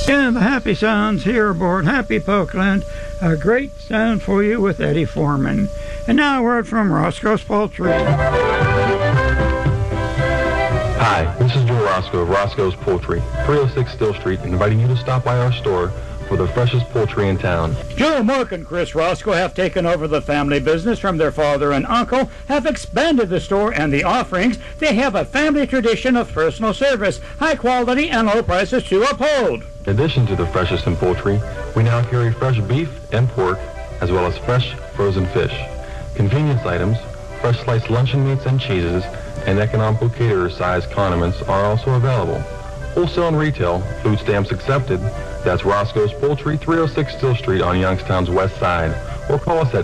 And the happy sounds here aboard Happy Polkaland. A great sound for you with Eddie Foreman. And now a word from Roscoe's Poultry. Hi, this is Joe Roscoe of Roscoe's Poultry, 306 Still Street, inviting you to stop by our store for the freshest poultry in town. Joe, Mark, and Chris Roscoe have taken over the family business from their father and uncle, have expanded the store and the offerings. They have a family tradition of personal service, high quality, and low prices to uphold. In addition to the freshest in poultry, we now carry fresh beef and pork, as well as fresh frozen fish. Convenience items, fresh sliced luncheon meats and cheeses, and economical caterer-sized condiments are also available. Wholesale and retail, food stamps accepted. That's Roscoe's Poultry, 306 Still Street on Youngstown's west side. Or call us at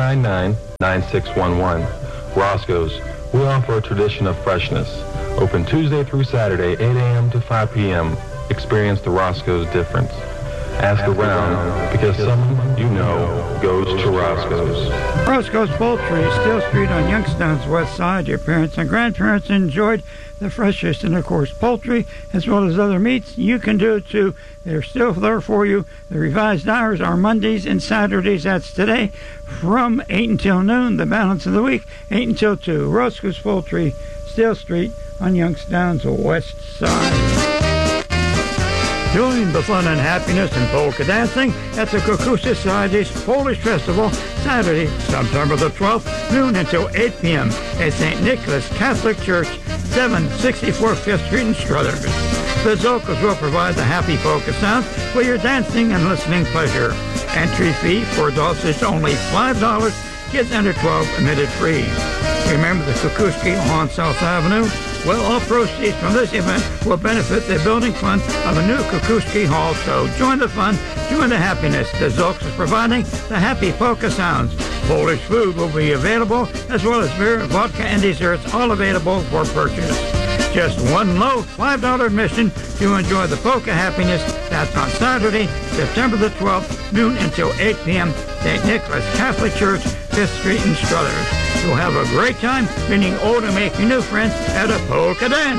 799-9611. Roscoe's, we offer a tradition of freshness. Open Tuesday through Saturday, 8 a.m. to 5 p.m. Experience the Roscoe's difference. Ask around, because someone you know goes to Roscoe's. Roscoe's Poultry, Still Street on Youngstown's west side. Your parents and grandparents enjoyed the freshest and, of course, poultry, as well as other meats. You can do it, too. They're still there for you. The revised hours are Mondays and Saturdays. That's today from 8 until noon. The balance of the week, 8 until 2. Roscoe's Poultry, Still Street on Youngstown's west side. Join the fun and happiness in polka dancing at the Cuckoo Society's Polish Festival, Saturday, September the 12th, noon until 8 p.m. at St. Nicholas Catholic Church, 764 5th Street in Struthers. The Zolkas will provide the happy polka sounds for your dancing and listening pleasure. Entry fee for adults is only $5. Kids under 12 admitted free. Remember the Kukushki on South Avenue? Well, all proceeds from this event will benefit the building fund of a new Kukushki Hall. So join the fun, join the happiness. The Zolks is providing the happy polka sounds. Polish food will be available, as well as beer, vodka, and desserts, all available for purchase. Just one low $5 admission to enjoy the polka happiness. That's on Saturday, September the 12th, noon until 8 p.m. St. Nicholas Catholic Church, 5th Street in Struthers. You'll have a great time meeting old and making new friends at a polka dance.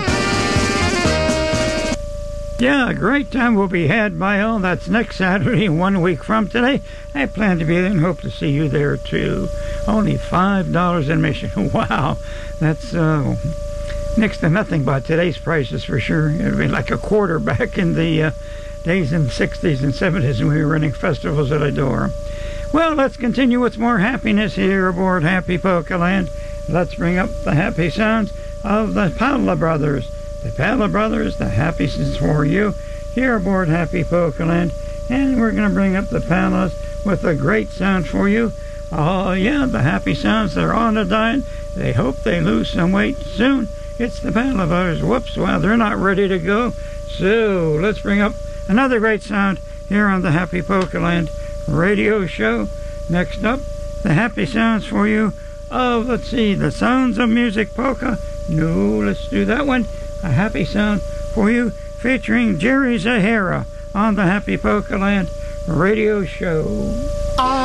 Yeah, a great time will be had by all. That's next Saturday, 1 week from today. I plan to be there and hope to see you there too. Only $5 admission. Wow, that's next to nothing by today's prices for sure. It would be like a quarter back in the days in the 60s and 70s when we were running festivals at Adora. Well, let's continue with more happiness here aboard Happy Polkaland. Let's bring up the happy sounds of the Padla Brothers. The Padla Brothers, the happiness for you here aboard Happy Polkaland. And we're going to bring up the Padlas with a great sound for you. Oh, yeah, the happy sounds. They're on a diet. They hope they lose some weight soon. It's the Padla Brothers. Whoops, well, they're not ready to go. So let's bring up another great sound here on the Happy Polkaland radio show. Next up, the happy sounds for you of, let's see, the Sounds of Music Polka. No, let's do that one. A happy sound for you featuring Jerry Zahara on the Happy Polkaland radio show.